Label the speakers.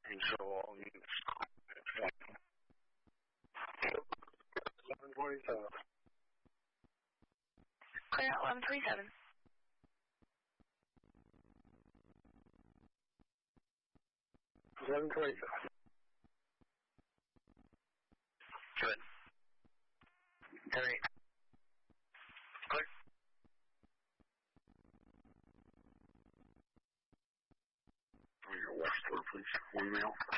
Speaker 1: Control all units. 1127.
Speaker 2: Clear out 1127.
Speaker 1: 1127. Good. 10-8. Clear. Your West 4, please. 1 male.